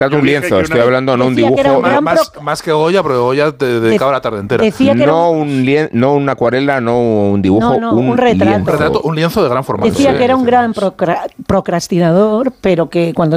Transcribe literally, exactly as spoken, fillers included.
Trata un lienzo, estoy una, hablando, no un dibujo. Un más, más, más que Goya, pero Goya te dedicaba la tarde entera. No, un... un lien, no una acuarela, no un dibujo, no, no, un, un retrato. lienzo. Un retrato, un lienzo de gran formato. Decía sí, que era un gran procra- procrastinador, pero que cuando